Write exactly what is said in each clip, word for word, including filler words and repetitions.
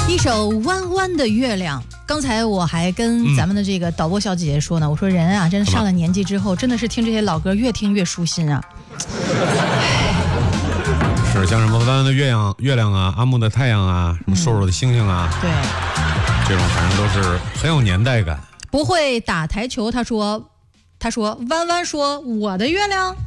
一首弯弯的月亮。刚才我还跟咱们的这个导播小姐姐说呢，嗯、我说人啊，真的上了年纪之后，真的是听这些老歌越听越舒心啊。 是像什么弯弯的月亮、月亮啊，阿木的太阳啊，什么瘦瘦的星星啊， 嗯、对， 这种反正都是很有年代感。 不会打台球，他说，他说弯弯说我的月亮。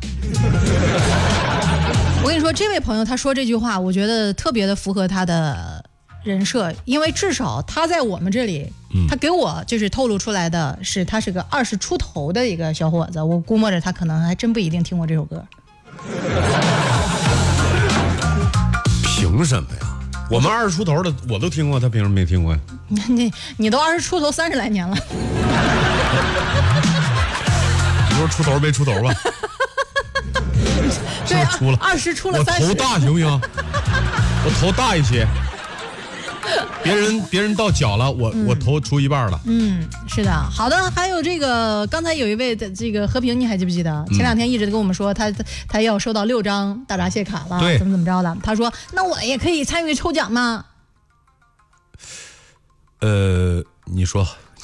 我跟你说，这位朋友他说这句话，我觉得特别的符合他的人设，因为至少他在我们这里，嗯、他给我就是透露出来的是，他是个二十出头的一个小伙子。我估摸着他可能还真不一定听过这首歌。 凭什么呀？我们二十出头的我都听过，他凭什么没听过呀？ 你你都二十出头三十来年了。 你说出头没出头吧？ 对， 出了二十出了三十。 我头大行不行？我头大一些。别人别人到脚了，我、嗯、我头出一半了。 嗯，是的，好的。还有这个，刚才有一位的这个和平，你还记不记得？前两天一直跟我们说他他要收到六张大闸蟹卡了，怎么怎么着的？他说：“那我也可以参与抽奖吗？” 呃，你说。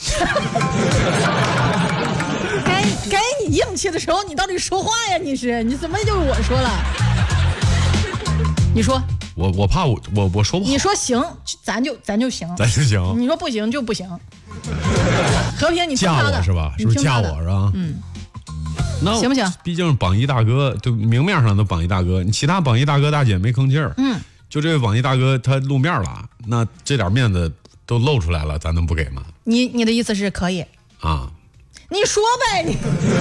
该该你硬气的时候，你到底说话呀？你是你怎么就我说了？你说。 我我怕我我我说不好。 你说行，咱就咱就行， 咱就行。 你说不行就不行。和平，你嫁我是吧？是不是嫁我是吧？ 嗯， 那行不行？ 毕竟榜一大哥，就明面上的榜一大哥，你其他榜一大哥大姐没吭气儿。 嗯， 就这位榜一大哥他露面了，那这点面子都露出来了，咱能不给吗？ 你你的意思是可以啊？ 你说呗，你。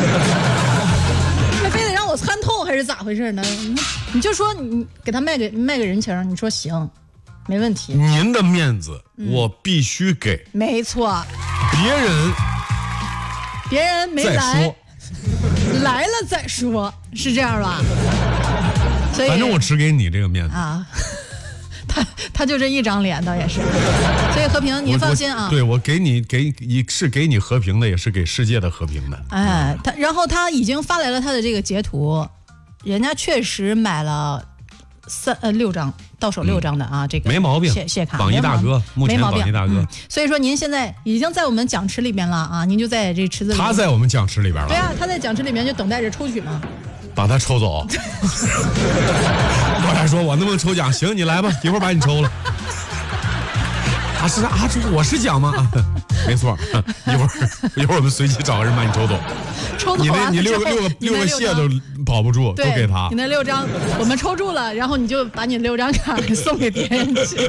非得让我参透还是咋回事呢？你你就说你给他卖个卖个人情，你说行，没问题。 您的面子、嗯、我必须给。 没错。 别人别人没来，来了再说，是这样吧？所以反正我只给你这个面子啊。他他就这一张脸，倒也是。所以和平，您放心啊。 我我对我给你给是给你和平的，也是给世界的和平的。 哎，他然后他已经发来了他的这个截图，人家确实买了三呃六张到手六张的啊，嗯、这个没毛病。 谢谢卡， 榜一大哥，目前榜一大哥、 嗯。所以说您现在已经在我们奖池里面了啊，您就在这池子里。 他在我们奖池里边了。 对啊，他在奖池里面就等待着抽取嘛。 把他抽走。我还说我能不能抽奖？行，你来吧，一会儿把你抽了。啊是啊，我是奖吗？啊、没错，一会儿一会儿我们随机找个人把你抽走。 抽走你那你六个六个六个蟹都保不住，都给他。 你那六张我们抽住了，然后你就把你六张卡送给别人去。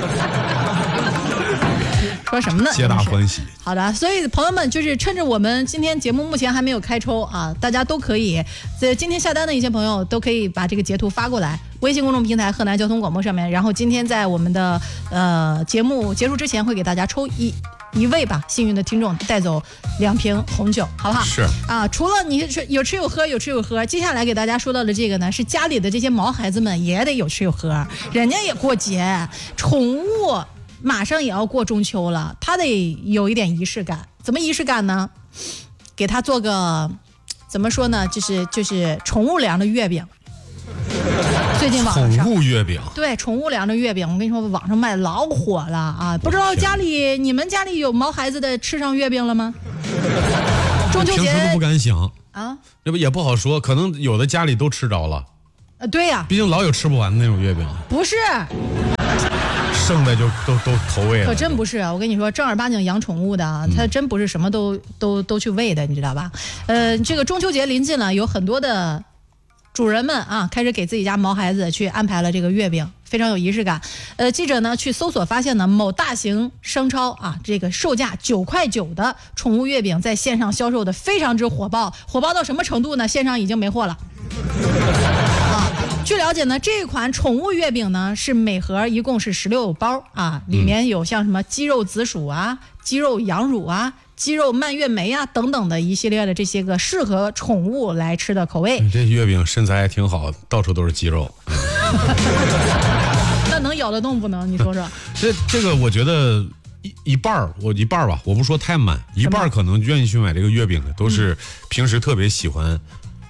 说什么呢？ 皆大欢喜。 好的，所以朋友们就是趁着我们今天节目目前还没有开抽啊，大家都可以在今天下单的一些朋友都可以把这个截图发过来，微信公众平台河南交通广播上面，然后今天在我们的呃节目结束之前会给大家抽一一位吧幸运的听众带走两瓶红酒，好不好？ 是啊，除了你有吃有喝有吃有喝，接下来给大家说到的这个呢，是家里的这些毛孩子们也得有吃有喝，人家也过节，宠物马上也要过中秋了，他得有一点仪式感。怎么仪式感呢？给他做个怎么说呢？就是就是宠物粮的月饼。最近网上宠物月饼， 对，宠物粮的月饼，我跟你说，网上卖老火了啊！不知道家里你们家里有毛孩子的吃上月饼了吗？中秋节平时都不敢想啊， 这不也不好说，可能有的家里都吃着了。 呃，对呀、啊， 毕竟老有吃不完的那种月饼。 不是。 剩的就都都投喂了， 可真不是啊！我跟你说，正儿八经养宠物的，他、嗯、真不是什么都都都去喂的，你知道吧？呃，这个中秋节临近了，有很多的主人们啊，开始给自己家毛孩子去安排了这个月饼，非常有仪式感。呃，记者呢去搜索发现呢，某大型商超啊，这个售价九块九的宠物月饼在线上销售的非常之火爆，火爆到什么程度呢？线上已经没货了。啊，据了解呢，这款宠物月饼呢是每盒一共是十六包啊，里面有像什么鸡肉紫薯啊、鸡肉羊乳啊、鸡肉蔓越莓啊等等的一系列的这些个适合宠物来吃的口味。 这月饼身材还挺好，到处都是鸡肉。 那能咬得动不能？你说说。 这这个我觉得一一半我一半吧，我不说太满，一半可能愿意去买这个月饼的都是平时特别喜欢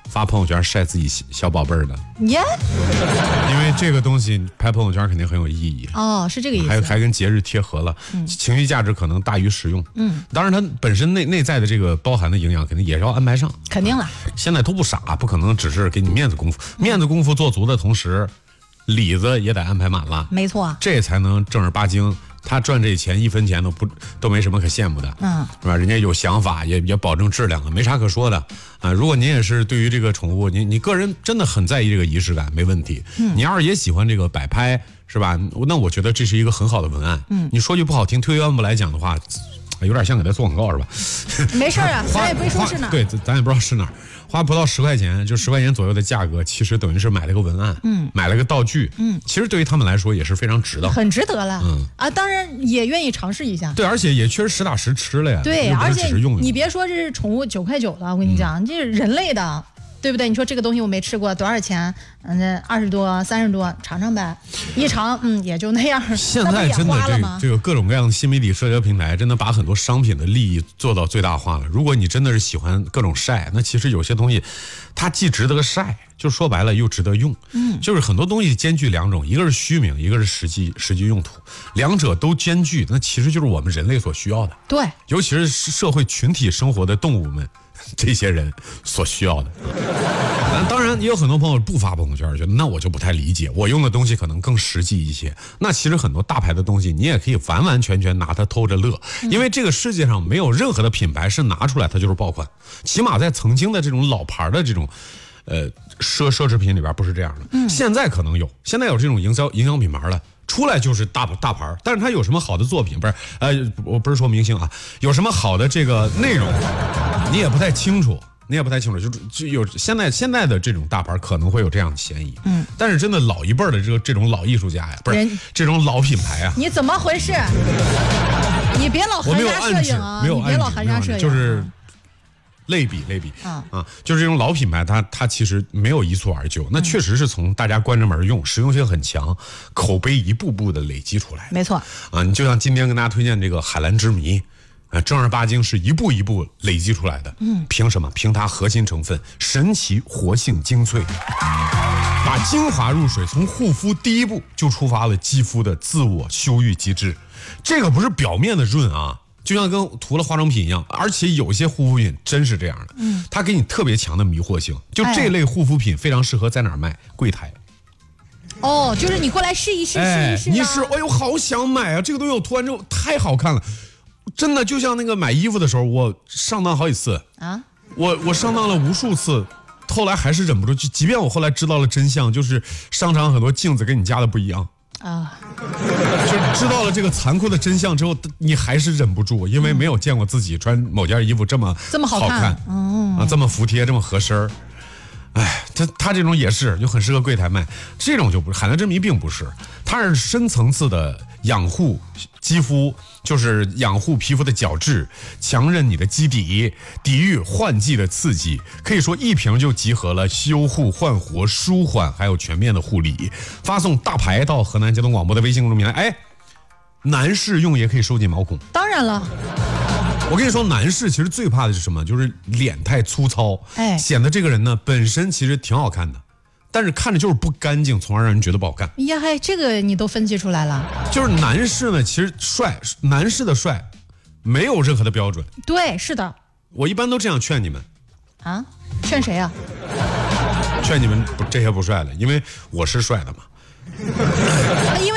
发朋友圈晒自己小宝贝儿的。 耶、 yeah? 因为这个东西拍朋友圈肯定很有意义。 哦，是这个意思。 还还跟节日贴合了，嗯、情绪价值可能大于实用。嗯，当然它本身内内在的这个包含的营养肯定也是要安排上。 肯定了。 现在都不傻，不可能只是给你面子功夫，面子功夫做足的同时，里子也得安排满了。 没错， 这才能正儿八经。他赚这钱一分钱都不都没什么可羡慕的，嗯，是吧？人家有想法，也也保证质量了，没啥可说的啊。如果您也是对于这个宠物，你你个人真的很在意这个仪式感，没问题。嗯，你要是也喜欢这个摆拍，是吧？那我觉得这是一个很好的文案。嗯，你说句不好听，推荐不来讲的话，有点像给他做广告是吧？ 没事啊，咱也不说是哪儿。 对，咱也不知道是哪儿。花不到十块钱，就十块钱左右的价格，其实等于是买了个文案，嗯，买了个道具，嗯，其实对于他们来说也是非常值的， 很值得了，嗯啊，当然也愿意尝试一下， 对，而且也确实实打实吃了呀， 对，而且你别说这是宠物九块九了，我跟你讲，嗯、这是人类的。对不对？你说这个东西我没吃过，多少钱？嗯，这二十多、三十多，尝尝呗。一尝，嗯，也就那样。 现在真的这个这个各种各样的新媒体社交平台，真的把很多商品的利益做到最大化了。如果你真的是喜欢各种晒，那其实有些东西，它既值得晒，就说白了又值得用。嗯，就是很多东西兼具两种，一个是虚名，一个是实际实际用途，两者都兼具，那其实就是我们人类所需要的。 对， 尤其是社会群体生活的动物们。这些人所需要的，当然也有很多朋友不发朋友圈，觉得那我就不太理解，我用的东西可能更实际一些。那其实很多大牌的东西，你也可以完完全全拿它偷着乐，因为这个世界上没有任何的品牌是拿出来它就是爆款，起码在曾经的这种老牌的这种。呃，奢奢侈品里边不是这样的，嗯，现在可能有，现在有这种营销营销品牌了，出来就是大大牌，但是它有什么好的作品，不是，呃，我不是说明星啊，有什么好的这个内容，你也不太清楚，你也不太清楚，就就有现在现在的这种大牌可能会有这样的嫌疑，嗯，但是真的老一辈的这个这种老艺术家呀，不是这种老品牌啊， 你怎么回事？你别老含沙射影啊， 没有暗指， 你别老含沙射影， 就是。类比类比啊啊，就是这种老品牌它，它它其实没有一蹴而就，那确实是从大家关着门用，实用性很强，口碑一步步的累积出来。 没错啊，你就像今天跟大家推荐这个海蓝之谜，啊，正儿八经是一步一步累积出来的。嗯，凭什么？凭它核心成分神奇活性精粹，把精华入水，从护肤第一步就触发了肌肤的自我修育机制，这个不是表面的润啊。就像跟涂了化妆品一样，而且有些护肤品真是这样的，嗯，它给你特别强的迷惑性。就这类护肤品非常适合在哪儿卖？柜台。 哦，就是你过来试一试， 哎、 试一试。 你试，哎呦，好想买啊！这个东西我涂完之后太好看了，真的就像那个买衣服的时候，我上当好几次啊，我我上当了无数次。后来还是忍不住，就即便我后来知道了真相，就是商场很多镜子跟你家的不一样。啊，就知道了这个残酷的真相之后，你还是忍不住，因为没有见过自己穿某件衣服这么这么好看，好看嗯、啊，这么服帖，这么合身儿。哎，他他这种也是，就很适合柜台卖。这种就不是海蓝之谜，并不是，它是深层次的养护肌肤，就是养护皮肤的角质，强韧你的基底，抵御换季的刺激。可以说一瓶就集合了修护、焕活、舒缓，还有全面的护理。发送大牌到河南交通广播的微信公众平台，哎，男士用也可以收紧毛孔。 当然了。 我跟你说，男士其实最怕的是什么？就是脸太粗糙，哎，显得这个人呢本身其实挺好看的，但是看着就是不干净，从而让人觉得不好看。 呀嗨，这个你都分析出来了。 就是男士呢，其实帅，男士的帅没有任何的标准。 对，是的。 我一般都这样劝你们。 啊？劝谁啊？ 劝你们不这些不帅的，因为我是帅的嘛。 因为